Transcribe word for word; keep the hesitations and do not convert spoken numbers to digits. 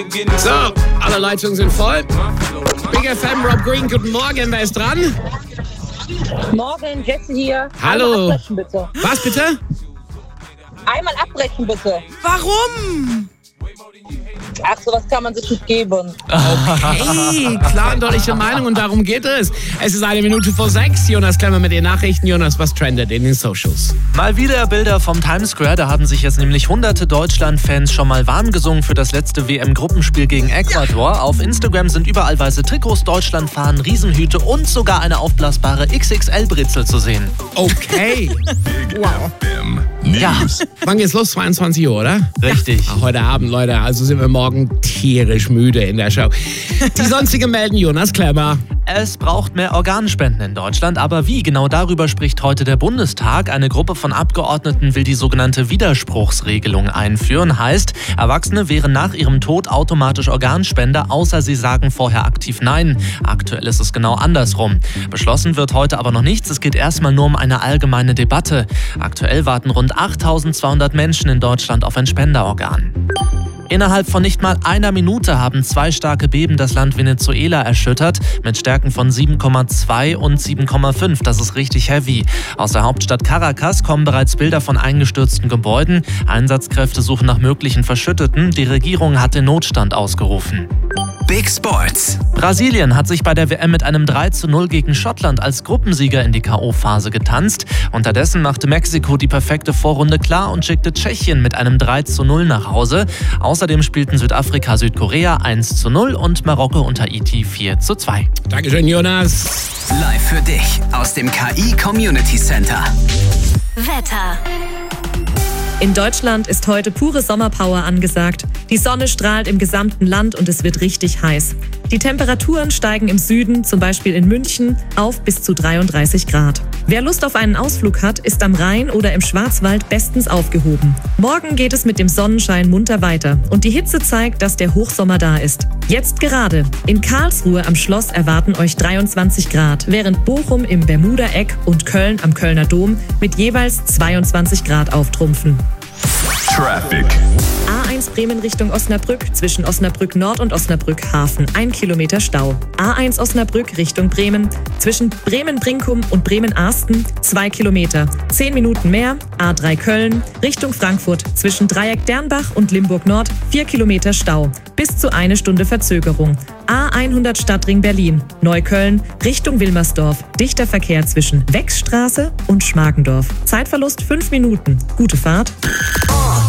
So, alle Leitungen sind voll. Big F M, Rob Green, guten Morgen, wer ist dran? Morgen, Jesse hier. Hallo. Einmal abbrechen, bitte. Was bitte? Einmal abbrechen, bitte. Warum? Ach, sowas kann man sich nicht geben. Okay, klar und deutliche Meinung und darum geht es. Es ist eine Minute vor sechs. Jonas Klemmer mit den Nachrichten. Jonas, was trendet in den Socials? Mal wieder Bilder vom Times Square. Da haben sich jetzt nämlich hunderte Deutschland-Fans schon mal warm gesungen für das letzte W M-Gruppenspiel gegen Ecuador. Ja. Auf Instagram sind überall weiße Trikots, Deutschlandfahnen, Riesenhüte und sogar eine aufblasbare X X L-Brezel zu sehen. Okay. Wow. Ja. Wann geht's los? zweiundzwanzig Uhr, oder? Richtig. Ja. Heute Abend, Leute. Also sind wir morgen tierisch müde in der Show. Die sonstigen melden Jonas Klemmer. Es braucht mehr Organspenden in Deutschland, aber wie? Genau darüber spricht heute der Bundestag. Eine Gruppe von Abgeordneten will die sogenannte Widerspruchsregelung einführen. Heißt, Erwachsene wären nach ihrem Tod automatisch Organspender, außer sie sagen vorher aktiv Nein. Aktuell ist es genau andersrum. Beschlossen wird heute aber noch nichts. Es geht erstmal nur um eine allgemeine Debatte. Aktuell warten rund achttausendzweihundert Menschen in Deutschland auf ein Spenderorgan. Innerhalb von nicht mal einer Minute haben zwei starke Beben das Land Venezuela erschüttert, mit Stärken von sieben Komma zwei und sieben Komma fünf. Das ist richtig heavy. Aus der Hauptstadt Caracas kommen bereits Bilder von eingestürzten Gebäuden. Einsatzkräfte suchen nach möglichen Verschütteten. Die Regierung hat den Notstand ausgerufen. Big Sports. Brasilien hat sich bei der W M mit einem drei zu null gegen Schottland als Gruppensieger in die K O-Phase getanzt. Unterdessen machte Mexiko die perfekte Vorrunde klar und schickte Tschechien mit einem drei zu null nach Hause. Außerdem spielten Südafrika Südkorea eins zu null und Marokko und Haiti vier zu zwei. Dankeschön, Jonas. Live für dich aus dem K I Community Center. Wetter. In Deutschland ist heute pure Sommerpower angesagt. Die Sonne strahlt im gesamten Land und es wird richtig heiß. Die Temperaturen steigen im Süden, zum Beispiel in München, auf bis zu dreiunddreißig Grad. Wer Lust auf einen Ausflug hat, ist am Rhein oder im Schwarzwald bestens aufgehoben. Morgen geht es mit dem Sonnenschein munter weiter und die Hitze zeigt, dass der Hochsommer da ist. Jetzt gerade. In Karlsruhe am Schloss erwarten euch dreiundzwanzig Grad, während Bochum im Bermuda-Eck und Köln am Kölner Dom mit jeweils zweiundzwanzig Grad auftrumpfen. Traffic. A eins Bremen Richtung Osnabrück, zwischen Osnabrück Nord und Osnabrück Hafen, ein Kilometer Stau. A eins Osnabrück Richtung Bremen, zwischen Bremen-Brinkum und Bremen-Arsten, zwei Kilometer, zehn Minuten mehr. A drei Köln Richtung Frankfurt, zwischen Dreieck Dernbach und Limburg Nord, vier Kilometer Stau, bis zu eine Stunde Verzögerung. A hundert Stadtring Berlin, Neukölln Richtung Wilmersdorf, dichter Verkehr zwischen Wechsstraße und Schmargendorf. Zeitverlust fünf Minuten. Gute Fahrt.